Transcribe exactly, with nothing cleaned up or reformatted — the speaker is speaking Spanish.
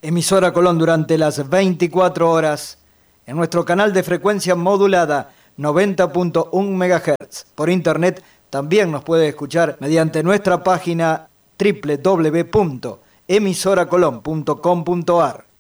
Emisora Colón durante las veinticuatro horas en nuestro canal de frecuencia modulada noventa punto uno megahertz. Por internet también nos puede escuchar mediante nuestra página doble u doble u doble u punto emisora colón punto com punto ar.